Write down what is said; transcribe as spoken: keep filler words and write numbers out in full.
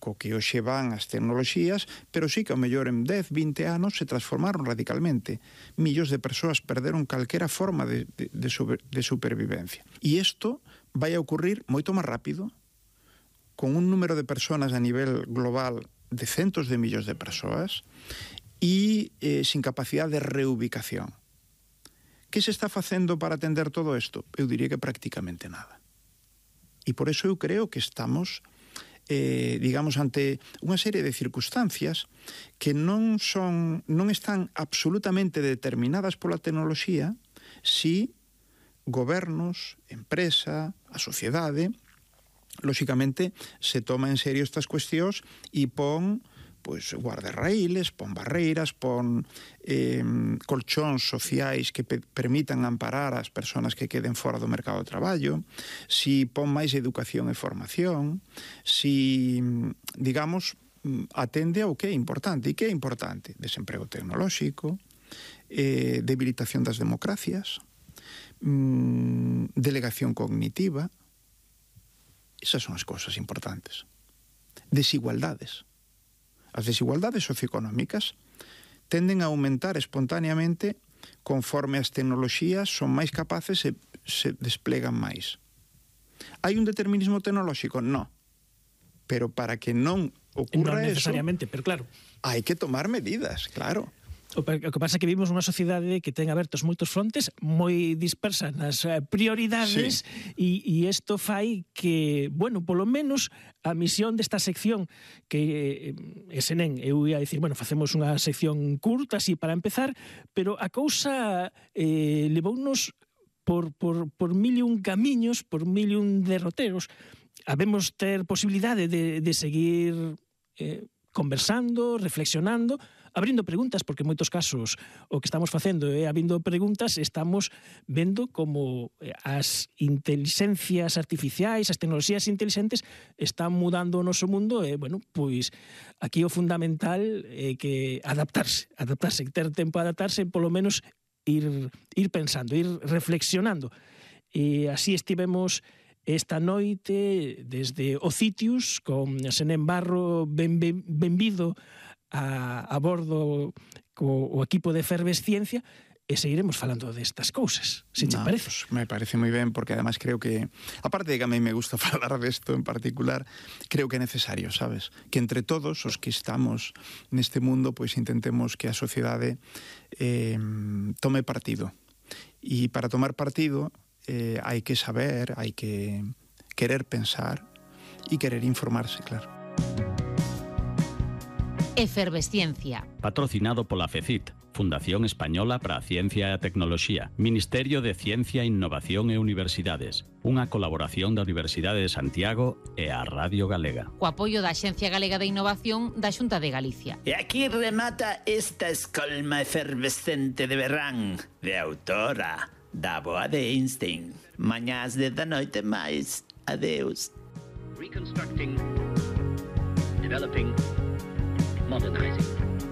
co que hoxe van as tecnoloxías, pero sí que ao mellor en dez, vinte anos se transformaron radicalmente. Millóns de persoas perderon calquera forma de, de, de, super, de supervivencia. E isto vai a ocurrir moito máis rápido, con un número de persoas a nivel global de centos de millóns de persoas e eh, sin capacidade de reubicación. Que se está facendo para atender todo isto? Eu diría que prácticamente nada. E por eso eu creo que estamos Eh, digamos, ante unha serie de circunstancias que non son, non están absolutamente determinadas pola tecnoloxía, si gobernos, empresa, a sociedade, lóxicamente, se toma en serio estas cuestións e pon pois guardarraíles, pon barreiras, pon eh, colchóns sociais que pe permitan amparar as persoas que queden fora do mercado de traballo, si pon máis educación e formación, si, digamos, atende ao que é importante. E que é importante? Desemprego tecnolóxico, eh, debilitación das democracias, mm, delegación cognitiva. Esas son as cousas importantes. Desigualdades. As desigualdades socioeconómicas tenden a aumentar espontáneamente conforme as tecnoloxías son máis capaces e se desplegan máis. Hai un determinismo tecnolóxico? No. Pero para que non ocurra non necesariamente, eso, pero claro, hai que tomar medidas, claro. O que pasa é que vivimos unha sociedade que ten abertos moitos frontes, moi dispersas nas prioridades, e sí. isto fai que, bueno, polo menos a misión desta sección, que ese nen, eu ia dicir, bueno, facemos unha sección curta, así, para empezar, pero a cousa eh, levounos por, por, por mil e un camiños, por mil e un derroteros. Habemos ter posibilidade de, de seguir eh, conversando, reflexionando, abrindo preguntas, porque en moitos casos o que estamos facendo é abrindo preguntas, estamos vendo como as inteligencias artificiais, as tecnoloxías inteligentes están mudando o noso mundo e, bueno, pois aquí o fundamental é que adaptarse, adaptarse, ter tempo a adaptarse, polo menos ir, ir pensando, ir reflexionando. E así estivemos esta noite desde o Citius con Senén Barro, ben, ben, benvido a, a bordo co o equipo de Efervesciencia, e seguiremos falando destas cousas, se te no, parece. Pues me parece moi ben, porque además creo que, aparte de que a mí me gusta falar desto en particular, creo que é necesario, sabes? Que entre todos os que estamos neste mundo, pois intentemos que a sociedade eh, tome partido. E para tomar partido eh, hai que saber, hai que querer pensar e querer informarse, claro. Efervesciencia. Patrocinado pola FECIT, Fundación Española para a Ciencia e a Tecnoloxía, Ministerio de Ciencia, Innovación e Universidades, unha colaboración da Universidade de Santiago e a Radio Galega. Co apoio da Axencia Galega de Innovación da Xunta de Galicia. E aquí remata esta escolma efervescente de verán, de autora da boa de Einstein. Mañás de da noite máis. Adeus. Reconstructing, developing, modernizing.